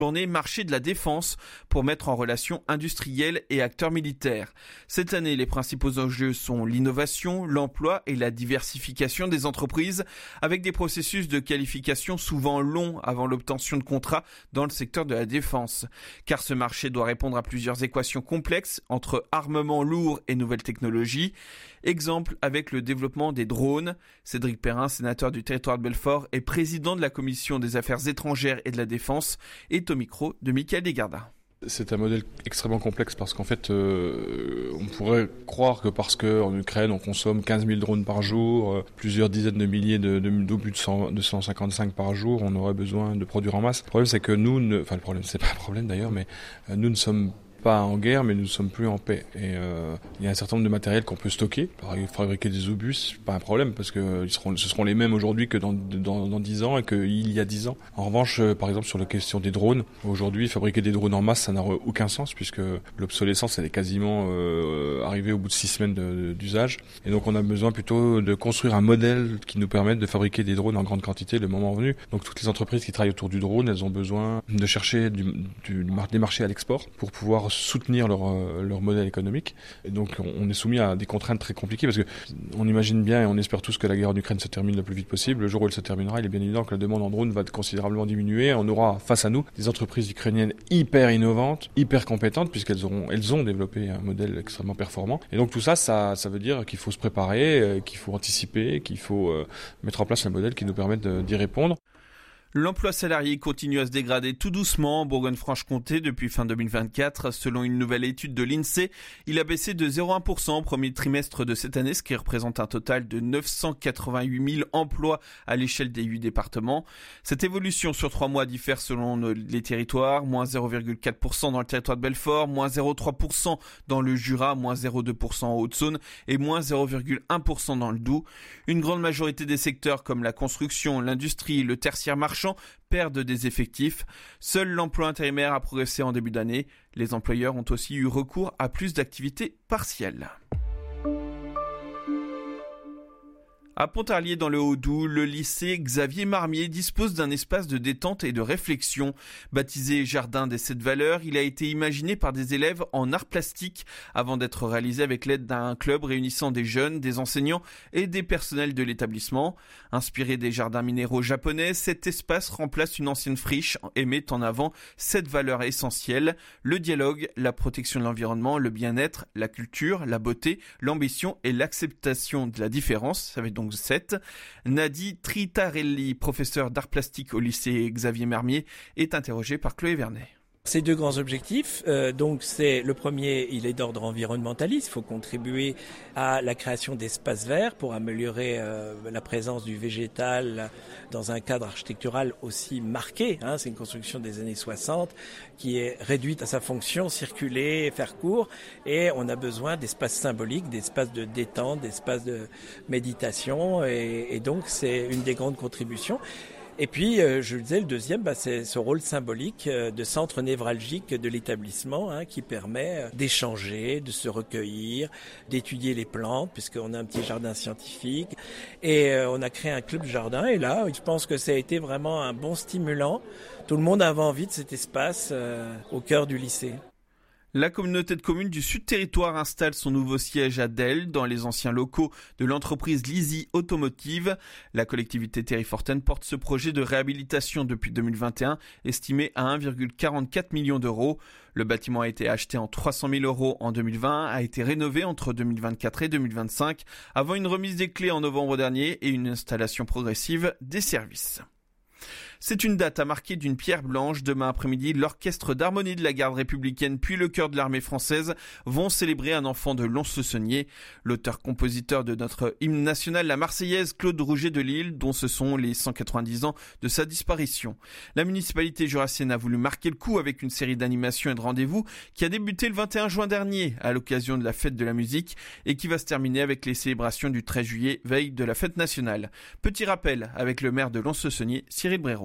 Journée marché de la défense pour mettre en relation industriels et acteurs militaires. Cette année, les principaux enjeux sont l'innovation, l'emploi et la diversification des entreprises avec des processus de qualification souvent longs avant l'obtention de contrats dans le secteur de la défense. Car ce marché doit répondre à plusieurs équations complexes entre armement lourd et nouvelles technologies. Exemple avec le développement des drones. Cédric Perrin, sénateur du territoire de Belfort et président de la commission des affaires étrangères et de la défense, est au micro de Michael Desgardins. C'est un modèle extrêmement complexe parce qu'en fait, on pourrait croire que parce qu'en Ukraine, on consomme 15 000 drones par jour, plusieurs dizaines de milliers d'obus de 155 par jour, on aurait besoin de produire en masse. Le problème, c'est que le problème, c'est pas un problème d'ailleurs, mais nous ne sommes pas en guerre, mais nous ne sommes plus en paix. Et il y a un certain nombre de matériels qu'on peut stocker. Fabriquer des obus, c'est pas un problème parce que ce seront les mêmes aujourd'hui que dans 10 ans et qu'il y a 10 ans. En revanche, par exemple, sur la question des drones, aujourd'hui, fabriquer des drones en masse, ça n'a aucun sens puisque l'obsolescence, elle est quasiment arrivée au bout de 6 semaines d'usage. Et donc, on a besoin plutôt de construire un modèle qui nous permette de fabriquer des drones en grande quantité le moment venu. Donc, toutes les entreprises qui travaillent autour du drone, elles ont besoin de chercher des marchés à l'export pour pouvoir soutenir leur modèle économique. Et donc on est soumis à des contraintes très compliquées parce que on imagine bien et on espère tous que la guerre en Ukraine se termine le plus vite possible. Le jour où elle se terminera, il est bien évident que la demande en drone va considérablement diminuer. On aura face à nous des entreprises ukrainiennes hyper innovantes, hyper compétentes puisqu'elles ont développé un modèle extrêmement performant. Et donc tout ça veut dire qu'il faut se préparer, qu'il faut anticiper, qu'il faut mettre en place un modèle qui nous permette d'y répondre. L'emploi salarié continue à se dégrader tout doucement en Bourgogne-Franche-Comté depuis fin 2024. Selon une nouvelle étude de l'INSEE, il a baissé de 0,1% au premier trimestre de cette année, ce qui représente un total de 988 000 emplois à l'échelle des 8 départements. Cette évolution sur 3 mois diffère selon les territoires, moins 0,4% dans le territoire de Belfort, moins 0,3% dans le Jura, moins 0,2% en Haute-Saône et moins 0,1% dans le Doubs. Une grande majorité des secteurs comme la construction, l'industrie, le tertiaire marchand perdent des effectifs. Seul l'emploi intérimaire a progressé en début d'année. Les employeurs ont aussi eu recours à plus d'activités partielles. À Pontarlier dans le Haut-Doubs, le lycée Xavier Marmier dispose d'un espace de détente et de réflexion. Baptisé Jardin des 7 valeurs, il a été imaginé par des élèves en art plastique avant d'être réalisé avec l'aide d'un club réunissant des jeunes, des enseignants et des personnels de l'établissement. Inspiré des jardins minéraux japonais, cet espace remplace une ancienne friche et met en avant 7 valeurs essentielles: le dialogue, la protection de l'environnement, le bien-être, la culture, la beauté, l'ambition et l'acceptation de la différence. Ça va être donc 7. Nadi Tritarelli, professeur d'art plastique au lycée Xavier Marmier, est interrogé par Chloé Vernet. Ces 2 grands objectifs, donc c'est le premier, il est d'ordre environnementaliste. Il faut contribuer à la création d'espaces verts pour améliorer la présence du végétal dans un cadre architectural aussi marqué. C'est une construction des années 60 qui est réduite à sa fonction, circuler, faire court. Et on a besoin d'espaces symboliques, d'espaces de détente, d'espaces de méditation. Et donc c'est une des grandes contributions. Et puis, je le disais, le deuxième, c'est ce rôle symbolique de centre névralgique de l'établissement qui permet d'échanger, de se recueillir, d'étudier les plantes, puisqu'on a un petit jardin scientifique. Et on a créé un club jardin. Et là, je pense que ça a été vraiment un bon stimulant. Tout le monde avait envie de cet espace au cœur du lycée. La communauté de communes du Sud Territoire installe son nouveau siège à Delle, dans les anciens locaux de l'entreprise Lisi Automotive. La collectivité terrifortaine porte ce projet de réhabilitation depuis 2021, estimé à 1,44 million d'euros. Le bâtiment a été acheté en 300 000 euros en 2020, a été rénové entre 2024 et 2025, avant une remise des clés en novembre dernier et une installation progressive des services. C'est une date à marquer d'une pierre blanche. Demain après-midi, l'orchestre d'harmonie de la garde républicaine puis le chœur de l'armée française vont célébrer un enfant de Lons-le-Saunier. L'auteur-compositeur de notre hymne national, la Marseillaise, Claude Rouget de Lille, dont ce sont les 190 ans de sa disparition. La municipalité jurassienne a voulu marquer le coup avec une série d'animations et de rendez-vous qui a débuté le 21 juin dernier à l'occasion de la fête de la musique et qui va se terminer avec les célébrations du 13 juillet, veille de la fête nationale. Petit rappel avec le maire de Lons-le-Saunier, Cyril Bréraud.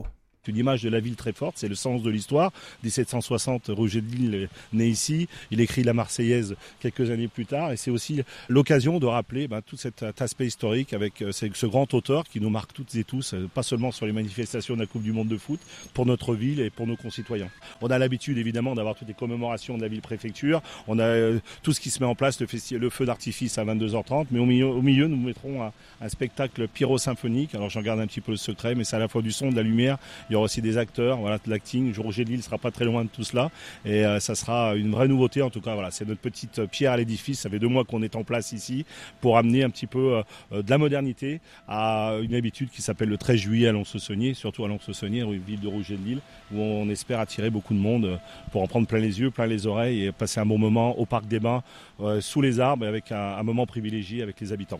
Une image de la ville très forte, c'est le sens de l'histoire. 1760, Roger de Lisle est né ici. Il écrit la Marseillaise quelques années plus tard. Et c'est aussi l'occasion de rappeler tout cet aspect historique avec ce grand auteur qui nous marque toutes et tous, pas seulement sur les manifestations de la Coupe du Monde de foot, pour notre ville et pour nos concitoyens. On a l'habitude évidemment d'avoir toutes les commémorations de la ville-préfecture. On a tout ce qui se met en place, le feu d'artifice à 22h30. Mais au milieu nous mettrons un spectacle pyro-symphonique. Alors j'en garde un petit peu le secret, mais c'est à la fois du son, de la lumière. Il y aura aussi des acteurs, de l'acting. Roger de Lisle ne sera pas très loin de tout cela. Et ça sera une vraie nouveauté. En tout cas, c'est notre petite pierre à l'édifice. Ça fait 2 mois qu'on est en place ici pour amener un petit peu de la modernité à une habitude qui s'appelle le 13 juillet à Lons-le-Saunier, surtout à Lons-le-Saunier, ville de Roger de Lisle, où on espère attirer beaucoup de monde pour en prendre plein les yeux, plein les oreilles et passer un bon moment au Parc des Bains, sous les arbres, avec un moment privilégié avec les habitants.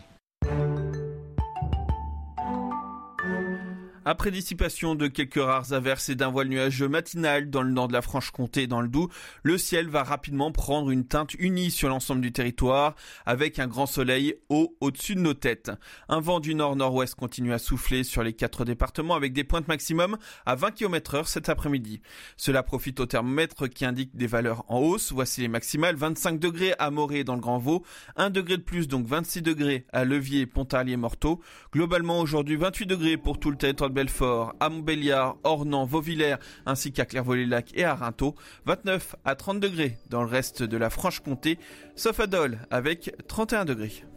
Après dissipation de quelques rares averses et d'un voile nuageux matinal dans le nord de la Franche-Comté et dans le Doubs, le ciel va rapidement prendre une teinte unie sur l'ensemble du territoire, avec un grand soleil haut au-dessus de nos têtes. Un vent du nord-nord-ouest continue à souffler sur les 4 départements avec des pointes maximum à 20 km/h cet après-midi. Cela profite au thermomètre qui indique des valeurs en hausse. Voici les maximales: 25 degrés à Morée dans le Grand Vaud, 1 degré de plus, donc 26 degrés à Levier, Pontarlier, Morteau. Globalement aujourd'hui 28 degrés pour tout le territoire de Belfort, à Montbéliard, Ornans, Vauvillers, ainsi qu'à Clairvaux-les-Lacs et à Rinthaux. 29 à 30 degrés dans le reste de la Franche-Comté, sauf à Dole avec 31 degrés.